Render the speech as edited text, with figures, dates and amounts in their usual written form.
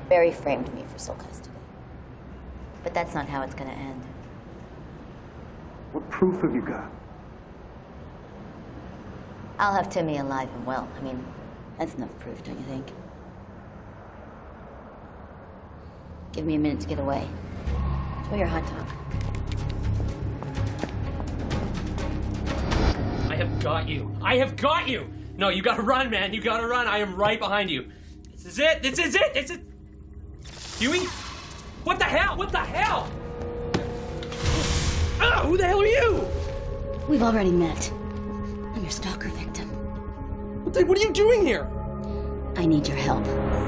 Barry framed me for sole custody. But that's not how it's gonna end. What proof have you got? I'll have Timmy alive and well. I mean, that's enough proof, don't you think? Give me a minute to get away. Enjoy your hot dog. I have got you. I have got you! No, you gotta run, man. You gotta run. I am right behind you. This is it. This is it. This is... Huey? What the hell? What the hell? Oh, who the hell are you? We've already met. I'm your stalker victim. What are you doing here? I need your help.